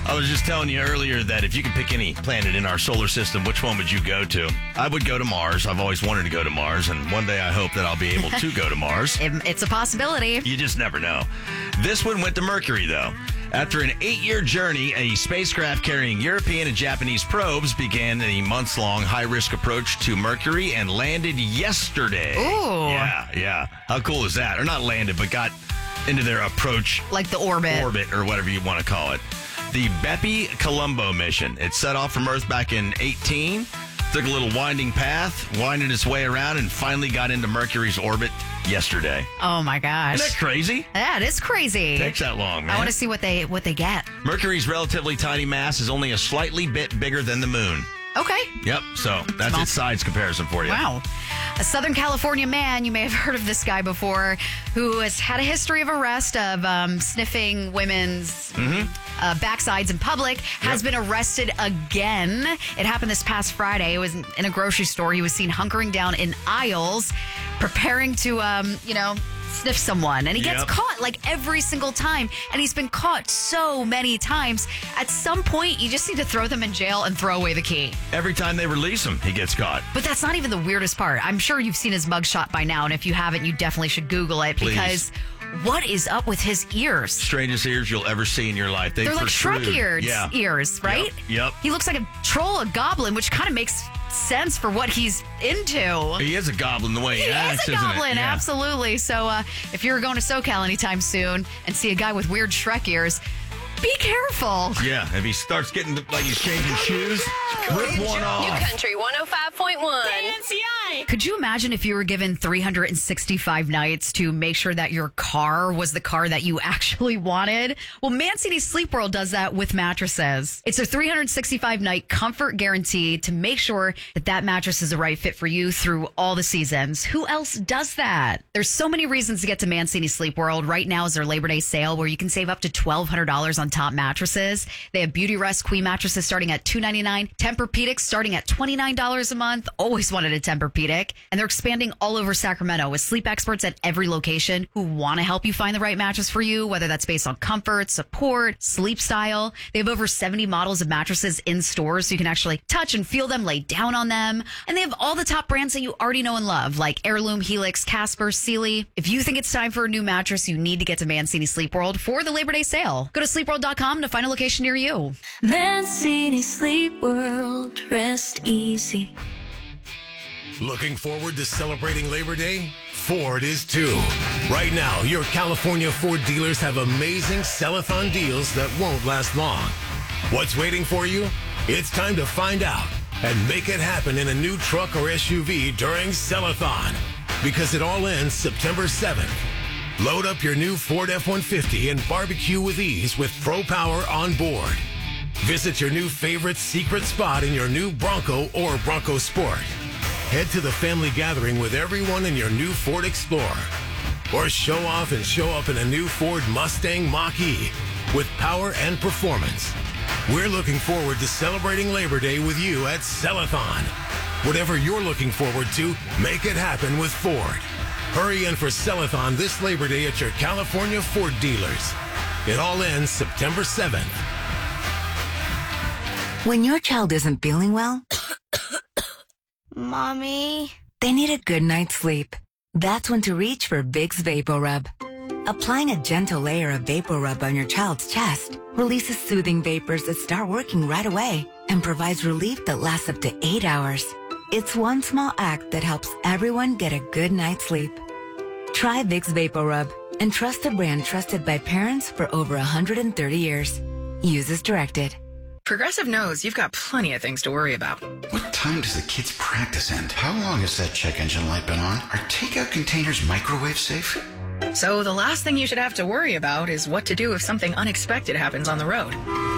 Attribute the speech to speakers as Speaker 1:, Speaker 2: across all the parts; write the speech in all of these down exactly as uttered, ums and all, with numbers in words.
Speaker 1: I was just telling you earlier that if you could pick any planet in our solar system, which one would you go to? I would go to Mars. I've always wanted to go to Mars, and one day I hope that I'll be able to go to Mars.
Speaker 2: It- It's a possibility.
Speaker 1: You just never know. This one went to Mercury, though. After an eight-year journey, a spacecraft carrying European and Japanese probes began a months-long high-risk approach to Mercury and landed yesterday.
Speaker 2: Ooh.
Speaker 1: Yeah, yeah. How cool is that? Or not landed, but got into their approach
Speaker 2: Like the orbit.
Speaker 1: orbit or whatever you want to call it. The Bepi Colombo mission. It set off from Earth back in eighteen, took a little winding path, winded its way around, and finally got into Mercury's orbit yesterday.
Speaker 2: Oh my gosh.
Speaker 1: Isn't that crazy?
Speaker 2: That is crazy.
Speaker 1: Takes that long, man.
Speaker 2: I want to see what they what they get.
Speaker 1: Mercury's relatively tiny mass is only a slightly bit bigger than the moon.
Speaker 2: Okay.
Speaker 1: Yep, so that's
Speaker 2: Small.
Speaker 1: its size comparison for you.
Speaker 2: Wow. A Southern California man, you may have heard of this guy before, who has had a history of arrest of um, sniffing women's uh, backsides in public, has
Speaker 1: Yep.
Speaker 2: been arrested again. It happened this past Friday. It was in a grocery store. He was seen hunkering down in aisles, preparing to, um, you know, sniff someone. And he gets
Speaker 1: Yep.
Speaker 2: caught like every single time. And he's been caught so many times. At some point, you just need to throw them in jail and throw away the key.
Speaker 1: Every time they release him, he gets caught.
Speaker 2: But that's not even the weirdest part. I'm sure you've seen his mugshot by now, and if you haven't, you definitely should Google it
Speaker 1: Please.
Speaker 2: because what is up with his ears?
Speaker 1: Strangest ears you'll ever see in your life. They
Speaker 2: They're like
Speaker 1: protrude.
Speaker 2: Shrek ears,
Speaker 1: Yeah.
Speaker 2: ears, right?
Speaker 1: Yep, yep.
Speaker 2: He looks like a troll, a goblin, which kind of makes sense for what he's into.
Speaker 1: He is a goblin the way he,
Speaker 2: He
Speaker 1: acts,
Speaker 2: is a
Speaker 1: isn't
Speaker 2: goblin,
Speaker 1: it? Yeah.
Speaker 2: absolutely. So uh, if you're going to SoCal anytime soon and see a guy with weird Shrek ears, be careful.
Speaker 1: Yeah, if he starts getting like he's changing shoes, rip one
Speaker 3: New
Speaker 1: off.
Speaker 3: Country one oh five point one.
Speaker 2: Could you imagine if you were given three hundred sixty-five nights to make sure that your car was the car that you actually wanted? Well, Mancini Sleep World does that with mattresses. It's a three hundred sixty-five night comfort guarantee to make sure that that mattress is the right fit for you through all the seasons. Who else does that? There's so many reasons to get to Mancini Sleep World. Right now is their Labor Day sale where you can save up to twelve hundred dollars on top mattresses. They have Beauty Rest Queen mattresses starting at two ninety-nine, Tempur-Pedics starting at twenty-nine dollars a month. Always wanted a Tempur-Pedic. And they're expanding all over Sacramento with sleep experts at every location who want to help you find the right mattress for you, whether that's based on comfort, support, sleep style. They have over seventy models of mattresses in stores so you can actually touch and feel them, lay down on them. And they have all the top brands that you already know and love, like Heirloom, Helix, Casper, Sealy. If you think it's time for a new mattress, you need to get to Mancini Sleep World for the Labor Day sale. Go to sleep world dot com to find a location near you.
Speaker 4: Mancini Sleep World, rest easy.
Speaker 5: Looking forward to celebrating Labor Day? Ford is too. Right now, your California Ford dealers have amazing sell-a-thon deals that won't last long. What's waiting for you? It's time to find out and make it happen in a new truck or S U V during Sell-a-thon, because it all ends September seventh. Load up your new Ford F one fifty and barbecue with ease with Pro Power on board. Visit your new favorite secret spot in your new Bronco or Bronco Sport. Head to the family gathering with everyone in your new Ford Explorer. Or show off and show up in a new Ford Mustang Mach-E with power and performance. We're looking forward to celebrating Labor Day with you at Sell-a-thon. Whatever you're looking forward to, make it happen with Ford. Hurry in for Sell-a-thon this Labor Day at your California Ford dealers. It all ends September seventh.
Speaker 6: When your child isn't feeling well,
Speaker 4: Mommy.
Speaker 6: they need a good night's sleep. That's when to reach for Vicks VapoRub. Applying a gentle layer of VapoRub on your child's chest releases soothing vapors that start working right away and provides relief that lasts up to eight hours. It's one small act that helps everyone get a good night's sleep. Try Vicks VapoRub and trust a brand trusted by parents for over one hundred thirty years. Use as directed.
Speaker 7: Progressive knows you've got plenty of things to worry about.
Speaker 8: What time does the kids' practice end? How long has that check engine light been on? Are takeout containers microwave safe?
Speaker 7: So the last thing you should have to worry about is what to do if something unexpected happens on the road.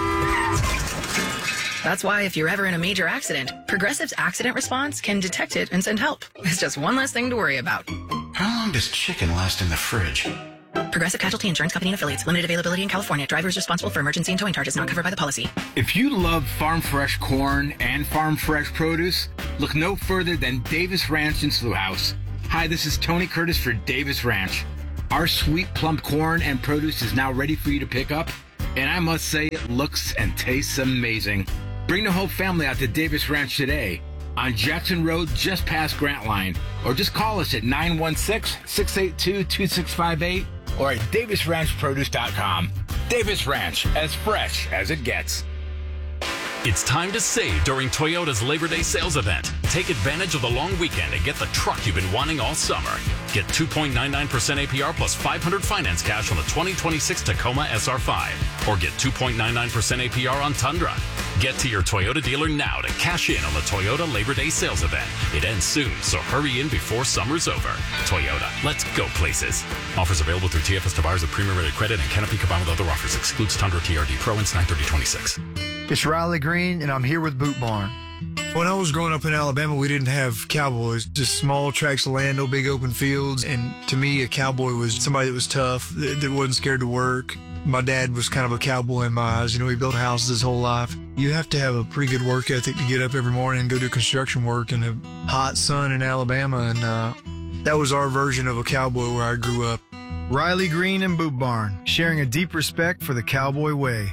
Speaker 7: That's why if you're ever in a major accident, Progressive's accident response can detect it and send help. It's just one less thing to worry about.
Speaker 8: How long does chicken last in the fridge?
Speaker 7: Progressive Casualty Insurance Company and Affiliates. Limited availability in California. Drivers responsible for emergency and towing charges not covered by the policy.
Speaker 9: If you love farm fresh corn and farm fresh produce, look no further than Davis Ranch and Slough House. Hi, this is Tony Curtis for Davis Ranch. Our sweet plump corn and produce is now ready for you to pick up. And I must say, it looks and tastes amazing. Bring the whole family out to Davis Ranch today on Jackson Road, just past Grant Line. Or just call us at nine one six, six eight two, two six five eight or at davis ranch produce dot com. Davis Ranch, as fresh as it gets.
Speaker 3: It's time to save during Toyota's Labor Day sales event. Take advantage of the long weekend and get the truck you've been wanting all summer. Get two point nine nine percent A P R plus five hundred finance cash on the twenty twenty-six Tacoma S R five. Or get two point nine nine percent A P R on Tundra. Get to your Toyota dealer now to cash in on the Toyota Labor Day sales event. It ends soon, so hurry in before summer's over. Toyota, let's go places. Offers available through T F S to buyers with premium rated credit and cannot be combined with other offers. Excludes Tundra T R D Pro and nine thirty twenty-six.
Speaker 10: It's Riley Green, and I'm here with Boot Barn. When I was growing up in Alabama, we didn't have cowboys, just small tracts of land, no big open fields. And to me, a cowboy was somebody that was tough, that, that wasn't scared to work. My dad was kind of a cowboy in my eyes. You know, he built houses his whole life. You have to have a pretty good work ethic to get up every morning and go do construction work in the hot sun in Alabama. And uh, that was our version of a cowboy where I grew up. Riley Green and Boot Barn, sharing a deep respect for the cowboy way.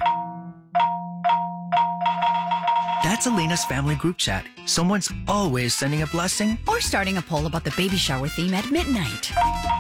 Speaker 11: That's Elena's family group chat. Someone's always sending a blessing
Speaker 12: or starting a poll about the baby shower theme at midnight.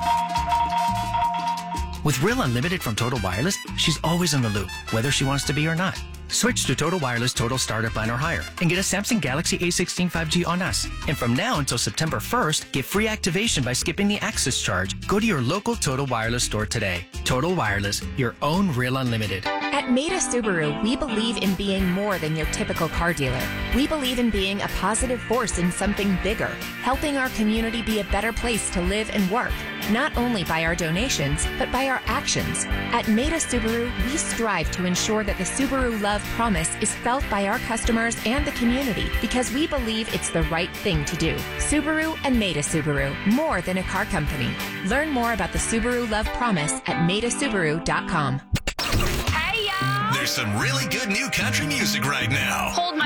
Speaker 11: With Real Unlimited from Total Wireless, she's always in the loop, whether she wants to be or not. Switch to Total Wireless Total Starter Plan or higher and get a Samsung Galaxy A sixteen five G on us. And from now until September first, get free activation by skipping the access charge. Go to your local Total Wireless store today. Total Wireless, your own Real Unlimited.
Speaker 13: At Maida Subaru, we believe in being more than your typical car dealer. We believe in being a positive force in something bigger, helping our community be a better place to live and work, not only by our donations, but by our actions. At Maida Subaru, we strive to ensure that the Subaru Love Promise is felt by our customers and the community because we believe it's the right thing to do. Subaru and Maida Subaru, more than a car company. Learn more about the Subaru Love Promise at maida subaru dot com.
Speaker 14: There's some really good new country music right now.
Speaker 15: Hold my